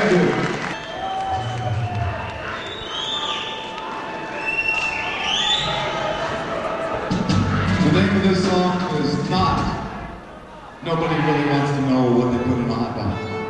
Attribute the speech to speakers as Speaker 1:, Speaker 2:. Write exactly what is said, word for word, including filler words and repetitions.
Speaker 1: Thank you. The name of this song is not Nobody Really Wants to Know What They Put in a Hot Dog.